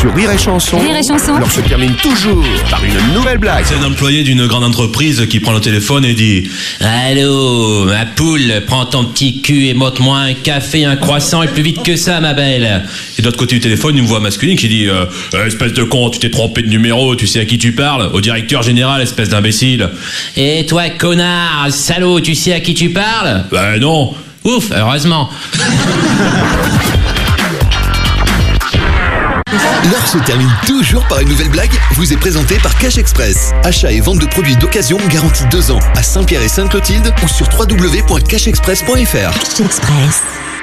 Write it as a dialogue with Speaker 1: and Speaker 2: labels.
Speaker 1: Sur Rire et Chanson,
Speaker 2: Rire et Chanson.
Speaker 1: l'heure se termine toujours par une nouvelle blague.
Speaker 3: C'est un employé d'une grande entreprise qui prend le téléphone et dit « Allô, ma poule, prends ton petit cul et monte-moi un café, un croissant et plus vite que ça, ma belle. » Et de l'autre côté du téléphone, une voix masculine qui dit « Espèce de con, tu t'es trompé de numéro, tu sais à qui tu parles? Au directeur général, espèce d'imbécile. » « Et toi, connard, salaud, tu sais à qui tu parles? » « Ben non. » « Ouf, heureusement. »
Speaker 4: L'heure se termine toujours par une nouvelle blague, vous est présentée par Cash Express. Achat et vente de produits d'occasion garantis 2 ans à Saint-Pierre et Sainte-Clotilde ou sur www.cashexpress.fr.
Speaker 2: Cash Express.